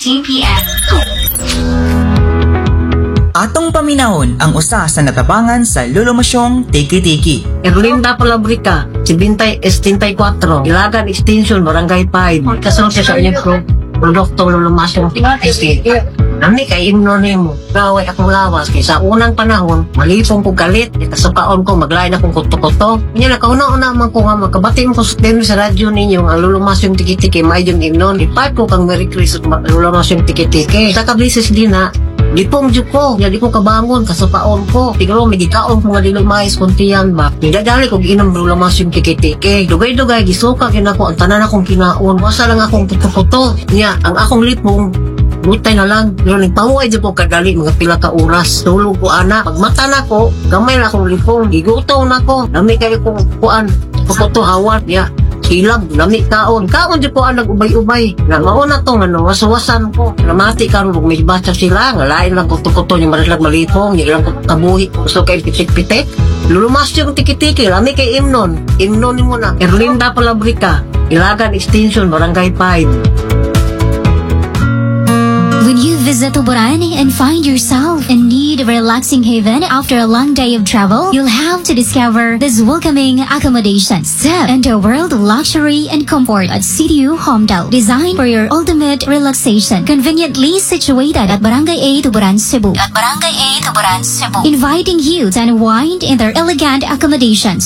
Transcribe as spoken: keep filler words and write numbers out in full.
fifteen p m Atong paminahon ang usa sa natabangan sa lulumasyong Tiki-Tiki. Erlinda Palabrica, seventy, seventy-four, Ilagan Extension, Barangay five. Kasunod siya sa inyong pro, produkto lulumasyong Tiki-Tiki. Nami kay imno nimo, gaway akong lawas kay sa unang panahon, malipong ko galit, ikasukaon ko maglain akong kuto-kuto. Nya nakauna-una man ko nga makabati mo ko sa sa radyo ninyo ang lulumasyong Tiki-Tiki maayong imnon. Ipat ko kang Merry Christmas lulumasyong Tiki-Tiki. Sa kablises din na di pong juk ko, di ko kabangon, kasupaon ko. Tiguro, may gikaon ko nga dilumais kuntiyan ba. Nidadali ko ginom lulumas yung Tiki-Tiki. Dugay-dugay, gisuka kinako, ang tanan akong kinaon. Wasa lang akong puto-puto. Nya, ang akong lipong, butay na lang. Pero nagpamuay di ko kadali, mga pila ka oras. Tulog ko, ana. Pagmata na ko, gamay na akong lipong. Gigutaw na ko. Nami kayo kong kuan. Puto hawat, nya. Hilab, lami kaon. Kaon di ko ang nag-ubay-ubay. Na mauna to, ano, wasawasan ko. Namati ka rin, may basa sila. Nga lain lang kuto-kuto, yung marilag malipong, yung ilang kabuhi. Gusto kayo pitik-pitik. Lulumas yung Tiki-Tiki, lami kay Imnon. Imnon mo na. Erlinda Palabrica, Ilagan Extension, Barangay five. When you visit Tuburan and find yourself in need of a relaxing haven after a long day of travel, you'll have to discover this welcoming accommodation. Step into a world of luxury and comfort at C D U Homedale, designed for your ultimate relaxation. Conveniently situated at Barangay A, Tuburan, Cebu. At Barangay A, Tuburan, Cebu. Inviting you to unwind in their elegant accommodations.